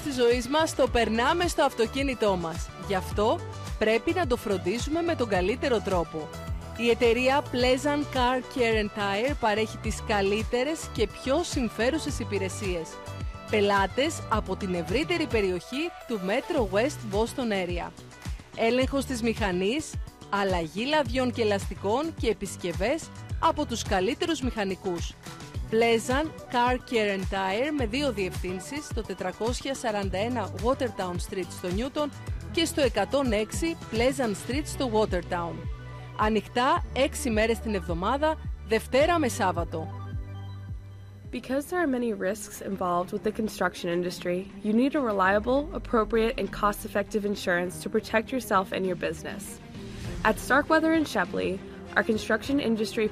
της ζωής μας το περνάμε στο αυτοκίνητό μας. Γι' αυτό πρέπει να το φροντίζουμε με τον καλύτερο τρόπο. Η εταιρεία Pleasant Car Care and Tire παρέχει τις καλύτερες και πιο συμφέρουσες υπηρεσίες. Πελάτες από την ευρύτερη περιοχή του Metro West Boston Area. Έλεγχος της μηχανής, αλλαγή λαδιών και ελαστικών και επισκευές από τους καλύτερους μηχανικούς. Pleasant Car Care and Tire με 2 διευθύνσεις, στο 441 Watertown Street στο Newton και στο 106 Pleasant Street στο Watertown. Ανοιχτά 6 μέρες την εβδομάδα, Δευτέρα με Σάββατο. Because there are many risks involved with the construction industry, you need a reliable, appropriate, and cost-effective insurance to protect yourself and your business. At Starkweather & Shepley, our construction industry